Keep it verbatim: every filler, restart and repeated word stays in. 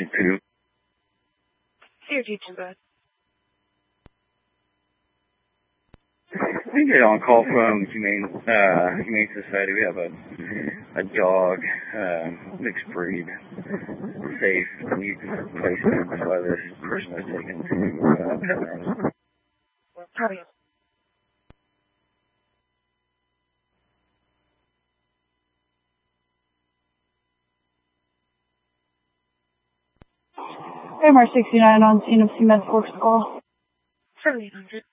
sixty two. Here, G two, bud. We get on call from Humane, uh, Humane Society. We have a, a dog, uh, mixed breed, safe, needs placement by this person was taken to, uh, pet rooms. Hurry up. M R sixty-nine on scene of C M E D Forks call. seventy-eight hundred.